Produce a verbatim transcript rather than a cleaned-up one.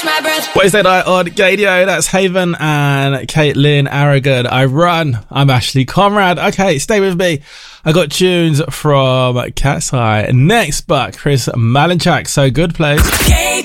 Wednesday night on Gadio, that's Haven and Caitlin Aragon. I run. I'm Ashley Conrad. Okay, stay with me. I got tunes from Cat's Eye. Next, but Chris Malinchak. So good place.